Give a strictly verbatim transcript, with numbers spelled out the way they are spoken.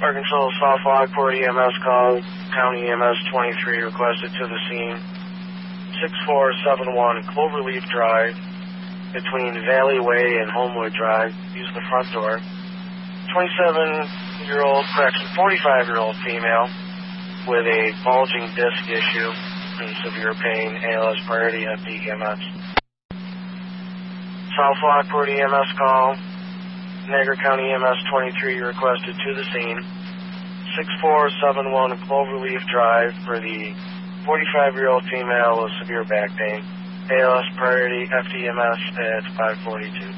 Park Control, South Lockport E M S call, County E M S twenty-three requested to the scene. six four seven one Cloverleaf Drive, between Valley Way and Homewood Drive. Use the front door. twenty-seven-year-old, correction, forty-five-year-old female with a bulging disc issue and severe pain, A L S priority, F D E M S. South Lockport E M S call, Niagara County E M S twenty-three requested to the scene. six four seven one Cloverleaf Drive for the forty-five-year-old female with severe back pain. A L S priority, F D E M S at five forty-two.